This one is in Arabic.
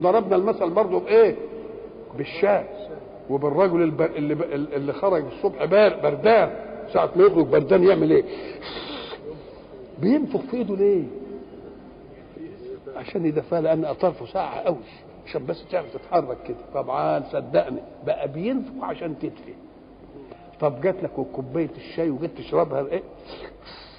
ضربنا المثل برضه بايه؟ بالشاي وبالرجل اللي خرج الصبح بردان، ساعة ما يخرج بردان يعمل ايه؟ بينفخ في ايده ليه؟ عشان يدفى، لان اطرفه ساعة قوي عشان بس تعرف تتحرك كده. طبعا صدقني بقى بينفخ عشان تدفي. طب جات لك كوبايه الشاي وجيت تشربها ايه؟